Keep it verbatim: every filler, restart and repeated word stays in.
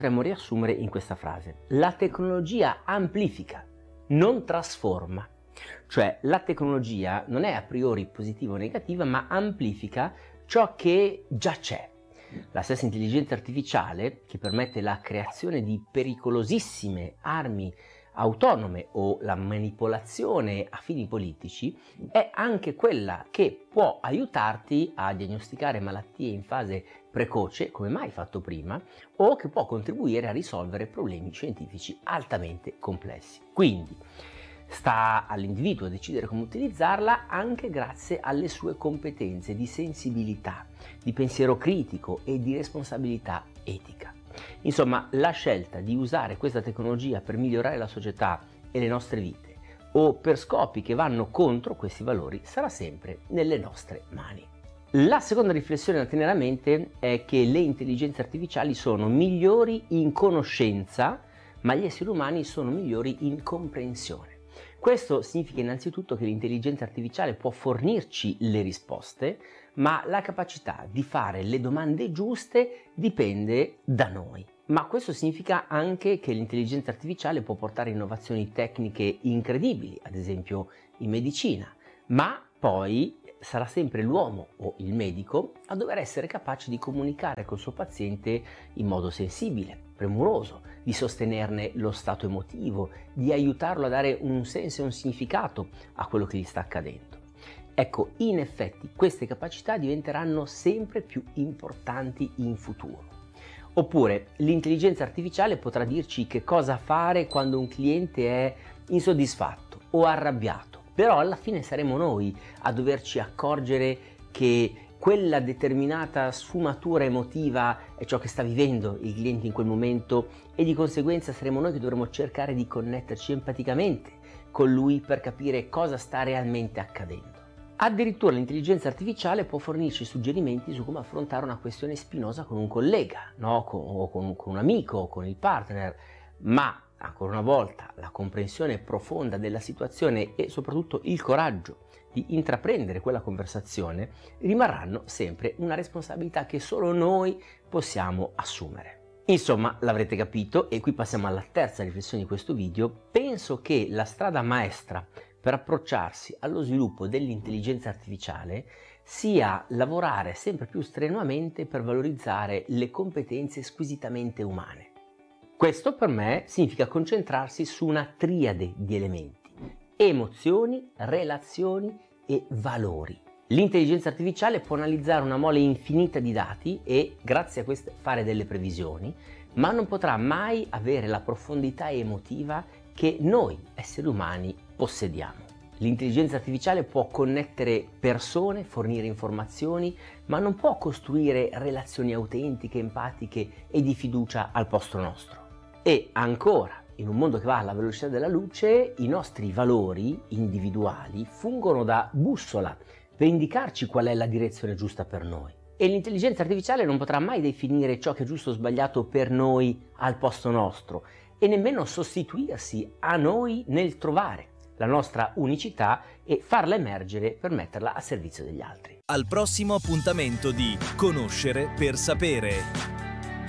Potremmo riassumere in questa frase: la tecnologia amplifica, non trasforma. Cioè la tecnologia non è a priori positiva o negativa, ma amplifica ciò che già c'è. La stessa intelligenza artificiale, che permette la creazione di pericolosissime armi autonome o la manipolazione a fini politici, è anche quella che può aiutarti a diagnosticare malattie in fase precoce, come mai fatto prima, o che può contribuire a risolvere problemi scientifici altamente complessi. Quindi sta all'individuo decidere come utilizzarla, anche grazie alle sue competenze di sensibilità, di pensiero critico e di responsabilità etica. Insomma, la scelta di usare questa tecnologia per migliorare la società e le nostre vite o per scopi che vanno contro questi valori sarà sempre nelle nostre mani. La seconda riflessione da tenere a mente è che le intelligenze artificiali sono migliori in conoscenza, ma gli esseri umani sono migliori in comprensione. Questo significa innanzitutto che l'intelligenza artificiale può fornirci le risposte, ma la capacità di fare le domande giuste dipende da noi. Ma questo significa anche che l'intelligenza artificiale può portare innovazioni tecniche incredibili, ad esempio in medicina, ma poi sarà sempre l'uomo o il medico a dover essere capace di comunicare col suo paziente in modo sensibile, premuroso, di sostenerne lo stato emotivo, di aiutarlo a dare un senso e un significato a quello che gli sta accadendo. Ecco, in effetti queste capacità diventeranno sempre più importanti in futuro. Oppure l'intelligenza artificiale potrà dirci che cosa fare quando un cliente è insoddisfatto o arrabbiato, però alla fine saremo noi a doverci accorgere che quella determinata sfumatura emotiva è ciò che sta vivendo il cliente in quel momento e di conseguenza saremo noi che dovremo cercare di connetterci empaticamente con lui per capire cosa sta realmente accadendo. Addirittura l'intelligenza artificiale può fornirci suggerimenti su come affrontare una questione spinosa con un collega, no? con, o con, con un amico o con il partner, ma ancora una volta la comprensione profonda della situazione e soprattutto il coraggio di intraprendere quella conversazione rimarranno sempre una responsabilità che solo noi possiamo assumere. Insomma, l'avrete capito e qui passiamo alla terza riflessione di questo video. Penso che la strada maestra per approcciarsi allo sviluppo dell'intelligenza artificiale sia lavorare sempre più strenuamente per valorizzare le competenze squisitamente umane. Questo per me significa concentrarsi su una triade di elementi: emozioni, relazioni e valori. L'intelligenza artificiale può analizzare una mole infinita di dati e, grazie a queste, fare delle previsioni, ma non potrà mai avere la profondità emotiva che noi, esseri umani, possediamo. L'intelligenza artificiale può connettere persone, fornire informazioni, ma non può costruire relazioni autentiche, empatiche e di fiducia al posto nostro. E ancora, in un mondo che va alla velocità della luce, i nostri valori individuali fungono da bussola per indicarci qual è la direzione giusta per noi. E l'intelligenza artificiale non potrà mai definire ciò che è giusto o sbagliato per noi al posto nostro e nemmeno sostituirsi a noi nel trovare la nostra unicità e farla emergere per metterla a servizio degli altri. Al prossimo appuntamento di Conoscere per sapere.